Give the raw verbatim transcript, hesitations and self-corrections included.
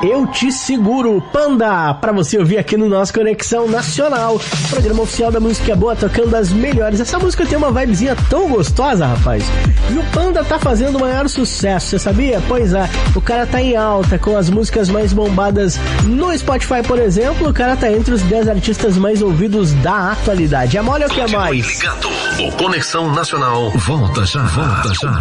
Eu Te Seguro, Panda, pra você ouvir aqui no nosso Conexão Nacional, programa oficial da música boa, tocando as melhores. Essa música tem uma vibezinha tão gostosa, rapaz. E o Panda tá fazendo o maior sucesso, você sabia? Pois é, o cara tá em alta com as músicas mais bombadas no Spotify, por exemplo. O cara tá entre os dez artistas mais ouvidos da atualidade. É mole ou que é mais? Ligado. O Conexão Nacional volta já, volta já.